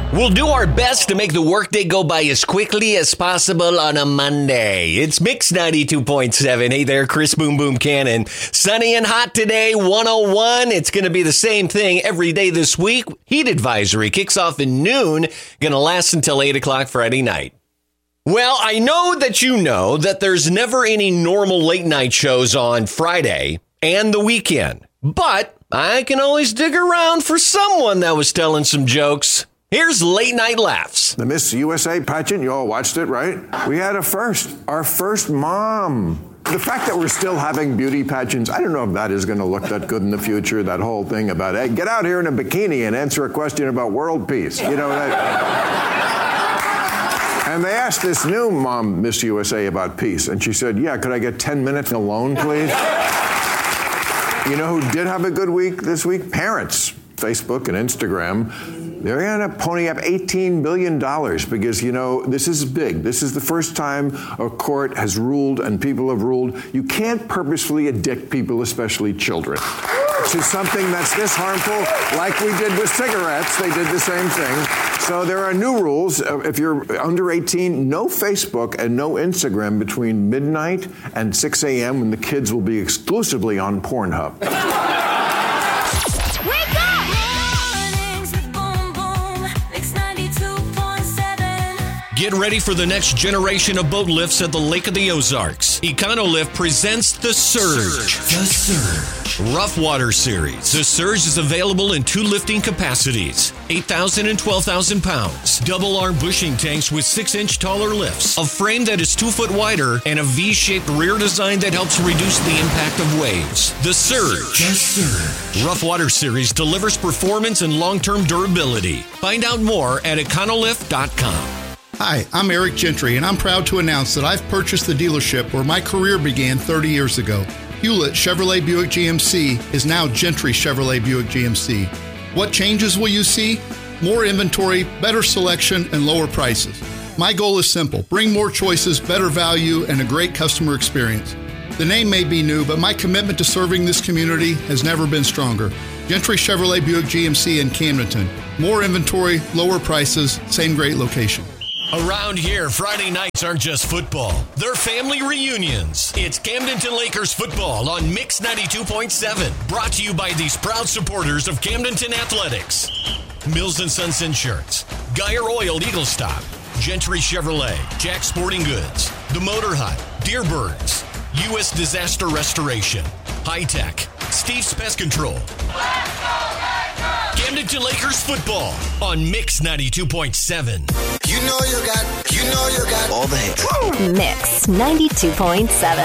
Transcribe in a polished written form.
We'll do our best to make the workday go by as quickly as possible on a Monday. It's Mix 92.7. Hey there, Chris Boom Boom Cannon. Sunny and hot today, 101. It's going to be the same thing every day this week. Heat advisory kicks off at noon, going to last until 8 o'clock Friday night. Well, I know that there's never any normal late night shows on Friday and the weekend, but I can always dig around for someone that was telling some jokes. Here's Late Night Laughs. The Miss USA pageant, you all watched it, right? We had a first, our first mom. The fact that we're still having beauty pageants, I don't know if that is going to look that good in the future, that whole thing about, hey, get out here in a bikini and answer a question about world peace. You know, that. And they asked this new mom, Miss USA, about peace. And she said, yeah, could I get 10 minutes alone, please? You know who did have a good week this week? Parents. Facebook and Instagram. They're going to pony up $18 billion because, you know, this is big. This is the first time a court has ruled and people have ruled you can't purposefully addict people, especially children, to something that's this harmful, like we did with cigarettes. They did the same thing. So there are new rules. If you're under 18, no Facebook and no Instagram between midnight and 6 a.m. when the kids will be exclusively on Pornhub. Get ready for the next generation of boat lifts at the Lake of the Ozarks. Econolift presents The Surge. The Surge. Rough Water Series. The Surge is available in 2 lifting capacities, 8,000 and 12,000 pounds. Double-arm bushing tanks with 6-inch taller lifts, a frame that is 2 foot wider, and a V-shaped rear design that helps reduce the impact of waves. The Surge. The Surge. Rough Water Series delivers performance and long-term durability. Find out more at econolift.com. Hi, I'm Eric Gentry, and I'm proud to announce that I've purchased the dealership where my career began 30 years ago. Hewlett Chevrolet Buick GMC is now Gentry Chevrolet Buick GMC. What changes will you see? More inventory, better selection, and lower prices. My goal is simple: bring more choices, better value, and a great customer experience. The name may be new, but my commitment to serving this community has never been stronger. Gentry Chevrolet Buick GMC in Camdenton. More inventory, lower prices, same great location. Around here, Friday nights aren't just football. They're family reunions. It's Camdenton Lakers football on Mix 92.7. Brought to you by these proud supporters of Camdenton Athletics. Mills & Sons Insurance, Geyer Oil Eagle Stop, Gentry Chevrolet, Jack Sporting Goods, The Motor Hut, Deerbirds, U.S. Disaster Restoration, High Tech, Steve's Pest Control. Camdenton Lakers football on Mix 92.7. You know you got all the hits. Mix 92.7.